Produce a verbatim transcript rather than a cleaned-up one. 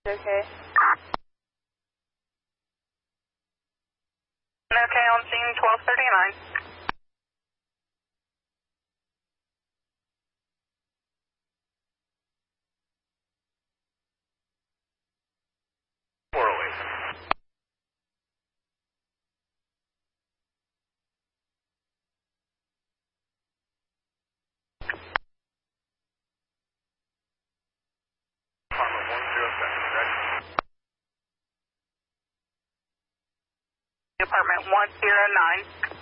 Okay. Okay, on scene twelve thirty-nine. four oh eight. Apartment one zero seven, ready? Apartment one zero nine.